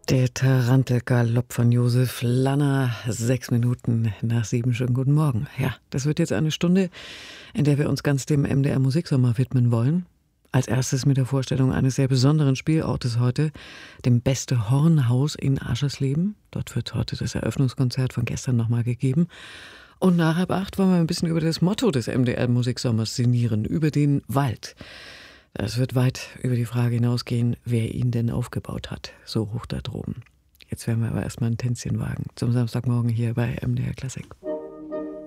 Der Tarantelgalopp von Josef Lanner, 6 Minuten nach 7. Schönen guten Morgen. Ja, das wird jetzt eine Stunde, in der wir uns ganz dem MDR Musiksommer widmen wollen. Als erstes mit der Vorstellung eines sehr besonderen Spielortes heute, dem Beste Hornhaus in Aschersleben. Dort wird heute das Eröffnungskonzert von gestern nochmal gegeben. Und nach 7:30 wollen wir ein bisschen über das Motto des MDR Musiksommers sinnieren, über den Wald. Das wird weit über die Frage hinausgehen, wer ihn denn aufgebaut hat, so hoch da droben. Jetzt werden wir aber erstmal ein Tänzchen wagen zum Samstagmorgen hier bei MDR Klassik.